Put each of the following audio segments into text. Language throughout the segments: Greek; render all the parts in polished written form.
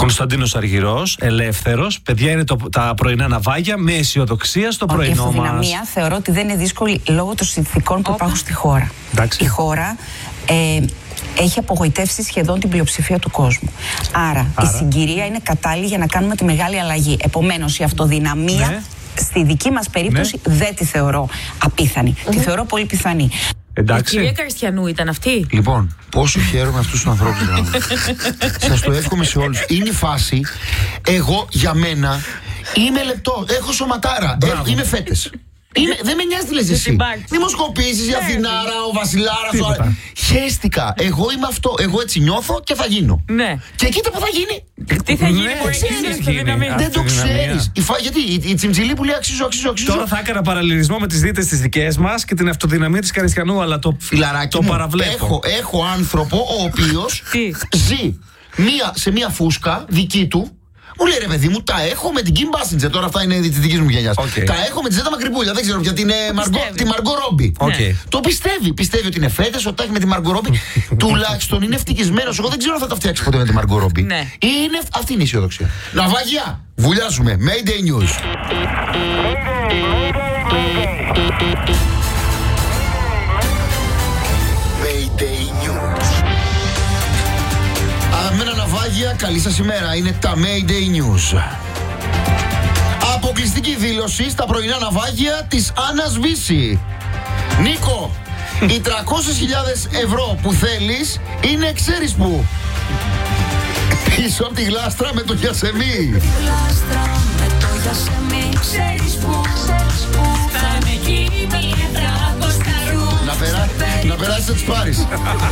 Κωνσταντίνος Αργυρός, ελεύθερος. Παιδιά, είναι τα πρωινά ναυάγια με αισιοδοξία στο πρωινό μας. Η αυτοδυναμία θεωρώ ότι δεν είναι δύσκολη λόγω των συνθηκών που υπάρχουν στη χώρα. Εντάξει. Η χώρα έχει απογοητεύσει σχεδόν την πλειοψηφία του κόσμου. Άρα η συγκυρία είναι κατάλληλη για να κάνουμε τη μεγάλη αλλαγή. Επομένως, η αυτοδυναμία στη δική μας περίπτωση δεν τη θεωρώ απίθανη. Τη θεωρώ πολύ πιθανή. Εντάξει. Η κυρία Καριστιανού ήταν αυτή. Λοιπόν, πόσο χαίρομαι αυτούς τους ανθρώπους. Σας το εύχομαι σε όλους. Είναι η φάση. Εγώ για μένα είμαι λεπτό. Έχω σωματάρα. Είμαι φέτες. Δεν με νοιάζει τι λες εσύ. Δημοσκοπήσεις, η Αθηνάρα, ο Βασιλάρας. Χαίστηκα. Εγώ είμαι αυτό. Εγώ έτσι νιώθω και θα γίνω. Ναι. Και κοίτα που θα γίνει. Τι θα γίνει, δεν το ξέρεις. Γιατί η τσιμψιλή που λέει αξίζω. Τώρα θα έκανα παραλληλισμό με τις δίτες τις δικές μας και την αυτοδυναμία της Καριστιανού, αλλά το παραβλέπω. Έχω άνθρωπο ο οποίος ζει σε μία φούσκα δική του. Μου λέει ρε παιδί μου, τα έχω με την Kim Basinger. Τώρα αυτά είναι τη δική μου γενιά. Τα έχω με τη Ζέτα Μακρυπούλια. Δεν ξέρω γιατί είναι τη Μαργκό Ρόμπι. Το πιστεύει. Πιστεύει ότι είναι φέτες, ότι τα έχει με τη Μαργκό Ρόμπι. Τουλάχιστον είναι ευτυχισμένος. Εγώ δεν ξέρω αν θα τα φτιάξει ποτέ με τη Μαργκό Ρόμπι. Αυτή είναι η αισιοδοξία. Ναυάγια, βουλιάζουμε. Mayday News. Αγαπημένα ναυάγια, καλή σας ημέρα. Είναι τα Mayday News. Αποκλειστική δήλωση στα πρωινά ναυάγια της Άννας Βύση. Νίκο, οι 300.000 ευρώ που θέλεις είναι ξέρεις που. Πίσω από τη γλάστρα με το Γιασεμί. Να περάσεις να τις πάρεις.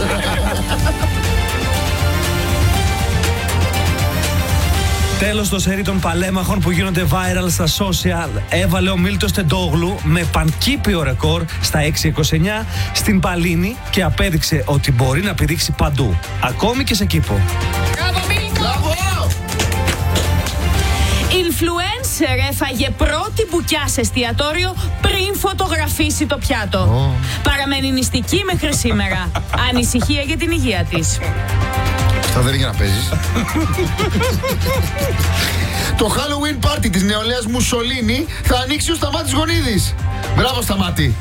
Τέλος το σερί των παλέμαχων που γίνονται viral στα social. Έβαλε ο Μίλτος Τεντόγλου με πανκύπιο ρεκόρ στα 6.29 στην Παλίνη και απέδειξε ότι μπορεί να πηδήξει παντού, ακόμη και σε κήπο. Μπράβο Μίλτο! Influencer έφαγε πρώτη μπουκιά σε εστιατόριο πριν φωτογραφίσει το πιάτο. Παραμένει νηστική μέχρι σήμερα. Ανησυχία για την υγεία της. Αυτό δεν είναι για να παίζεις. Το Halloween party της νεολαίας Μουσολίνη θα ανοίξει ο Σταμάτης Γονίδης. Μπράβο Σταμάτη.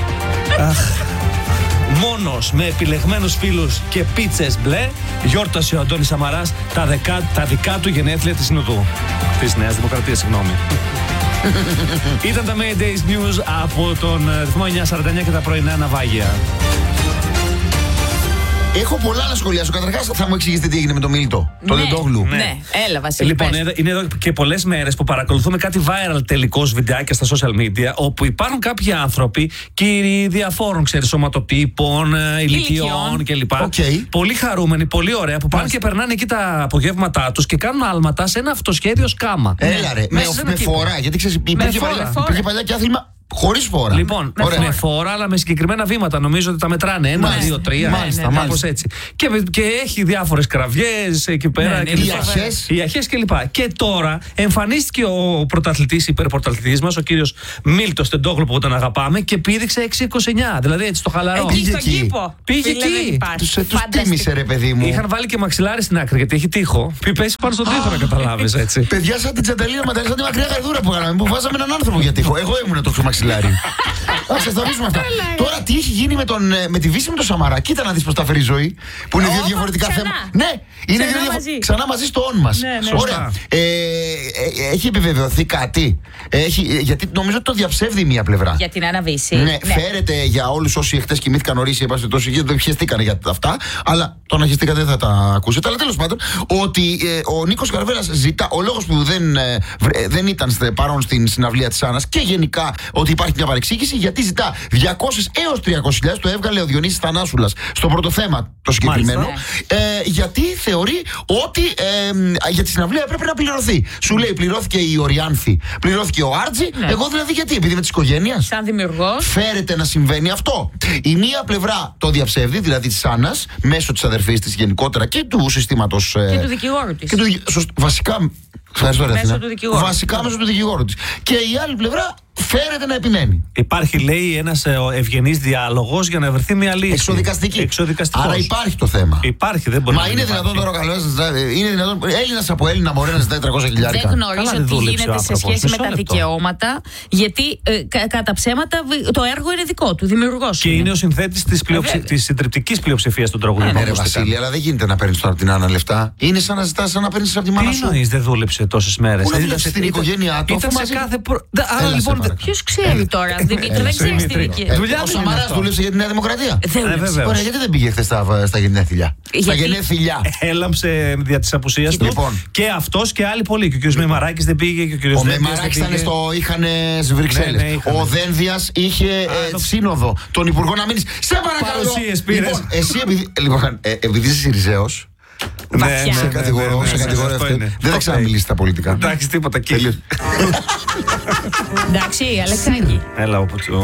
Μόνος με επιλεγμένους φίλους και πίτσες μπλε γιόρτασε ο Αντώνης Σαμαράς τα δικά του γενέθλια της Συνοδού. Της Νέας Δημοκρατίας, συγγνώμη. Ήταν τα Maydays News από τον ρυθμό 949 και τα πρωινά ναυάγια. Έχω πολλά να σχολιάσω. Καταρχάς, θα μου εξηγήσετε τι έγινε με τον Μίλτο, τον Τεντόγλου. Ναι, έλα Βασίλη. Λοιπόν, είναι εδώ και πολλές μέρες που παρακολουθούμε κάτι viral τελικώς βιντεάκια στα social media, όπου υπάρχουν κάποιοι άνθρωποι, κύριοι διαφόρων, σωματοτύπων, ηλικιών κλπ. Πολύ χαρούμενοι, πολύ ωραία, που πάνε και περνάνε εκεί τα απογεύματά τους και κάνουν άλματα σε ένα αυτοσχέδιο σκάμα. Έλα ρε, με φορά. Γιατί ξέρεις, υπήρχε παλιά και άθλημα. Χωρίς φόρα. Λοιπόν, με φόρα, αλλά με συγκεκριμένα βήματα. Νομίζω ότι τα μετράνε. 1, 2, 3. Μάλιστα. Έτσι. Και έχει διάφορες κραυγές εκεί πέρα. Οι αρχές κλπ. Και τώρα εμφανίστηκε ο πρωταθλητής, υπερπρωταθλητής μας, ο κύριος Μίλτος Τεντόγλου, που τον αγαπάμε, και πήδηξε 6.29. Δηλαδή έτσι το χαλαρό. Πήγε εκεί. Τους τίμησε, ρε παιδί μου. Είχαν βάλει και μαξιλάρι στην άκρη, γιατί έχει τείχο. Πέσει πάνω στον τείχο, να καταλάβεις έτσι. Παιδιά, σαν την Τσανταλίνα Ματαλή, σαν τη μακριά γαϊδούρα που κάναμε, που βάζαμε έναν άνθρωπο για τείχο. Εγώ ήμουν το μαξιλάρι. Ας σας τα αφήσουμε αυτά. Τώρα τι έχει γίνει με τη Βύση με τον Σαμαρά. Κοίτα να δεις πως τα φέρει η ζωή. Που είναι δύο διαφορετικά θέματα. Ναι, είναι ξανά μαζί στο on μας. Ωραία. Έχει επιβεβαιωθεί κάτι. Γιατί νομίζω ότι το διαψεύδει μία πλευρά. Για την Άννα Βύση. Ναι, φέρεται για όλους όσοι χτες κοιμήθηκαν νωρίς, δεν χεστήκανε για αυτά. Αλλά το να χεστήκατε δεν θα τα ακούσετε. Αλλά τέλος πάντων, ότι ο Νίκος Καρβέλας ζητά, ο λόγος που δεν ήταν παρόν στην συναυλία της Άννας και γενικά ότι υπάρχει μια παρεξήγηση, γιατί ζητά 200 έως 300.000, το έβγαλε ο Διονύσης Θανάσουλας στο πρώτο θέμα το συγκεκριμένο, γιατί θεωρεί ότι για τη συναυλία πρέπει να πληρωθεί. Σου λέει πληρώθηκε η Οριάνθη, πληρώθηκε ο Άρτζη, εγώ δηλαδή γιατί, επειδή είμαι της οικογένειας. Σαν δημιουργός. Φέρεται να συμβαίνει αυτό. Η μία πλευρά το διαψεύδει, δηλαδή της Άννας, μέσω της αδερφής της γενικότερα και του συστήματος. Και του δικηγόρου της. Βασικά. Μέσω του δικηγόρου. Βασικά μέσω του δικηγόρου της. Και η άλλη πλευρά φέρεται να επιμένει. Υπάρχει, λέει, ένας ευγενής διάλογος για να βρεθεί μια λύση. Εξοδικαστική. Άρα υπάρχει το θέμα. Υπάρχει, δεν μπορεί. Μα είναι δυνατόν τώρα ο Καλβέρας να ζητάει. Είναι δυνατόν Έλληνας από Έλληνα μωρέ να ζητάει 300 χιλιάρικα. Δεν γνωρίζω τι γίνεται σε σχέση με τα δικαιώματα, γιατί κατά ψέματα το έργο είναι δικό του, δημιουργός. Και είναι ο συνθέτης της συντριπτικής πλειοψηφίας των τραγουδιών. Ναι, Βασίλη, αλλά δεν γίνεται να παίρνεις τώρα από την Άννα λεφτά. Είναι σαν να ζητάς, σαν να παίρνεις από τη μάνα σου. Τι εννοείς, δεν δούλεψε τόσες μέρες? Πού να δούλεψε στην οικογένειά του? Ήταν σε κάθε. Ποιος ξέρει τώρα, Δημήτρη, δεν ξέρει τη δική. Ο Σαμαράς δούλεψε για τη Νέα Δημοκρατία. Ωραία, γιατί δεν πήγε χθες στα γενέθλια? Στα γενέθλια. Έλαμψε δια της απουσίας του. Και αυτός και άλλοι πολλοί. Και ο κ. Μεμαράκης δεν πήγε και ο κ. Δένδιας. Ο Μεμαράκης είχαν στις Βρυξέλλες. Ο Δένδιας είχε σύνοδο των υπουργών αμήνης. Σε παρακαλώ. Λοιπόν, εσύ επειδή είσαι Συριζέος. Σε κατηγορώ. Δεν θα ξαναμιλήσει στα πολιτικά. Εντάξει, τίποτα. Εντάξει, Αλεξάκη. Έλα,